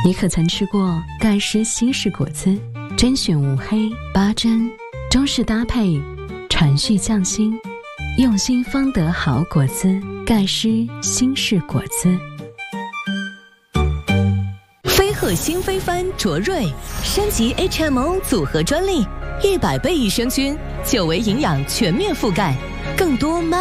你可曾吃过盖诗新式果汁？甄选无黑8针，中式搭配，传续匠心，用心方得好果汁。盖诗新式果汁。 飞鹤新飞帆卓瑞升级 HMO 组合专利，100倍益生菌，久维营养全面覆盖，更多妈